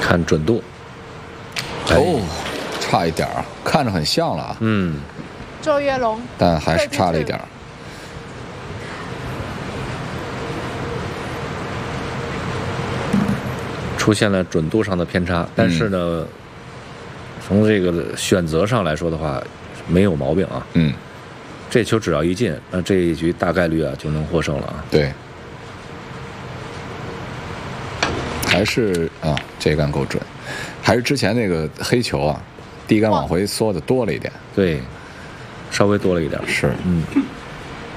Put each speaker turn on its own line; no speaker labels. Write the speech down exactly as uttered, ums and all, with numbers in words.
看准度。
哦，差一点儿，看着很像了啊。
嗯，
周跃龙，
但还是差了一点儿。
出现了准度上的偏差，但是呢，嗯、从这个选择上来说的话，没有毛病啊。
嗯，
这球只要一进，那这一局大概率啊就能获胜了啊。
对，还是啊，这杆够准，还是之前那个黑球啊，第一杆往回缩的多了一点。
对，稍微多了一点。
是，
嗯。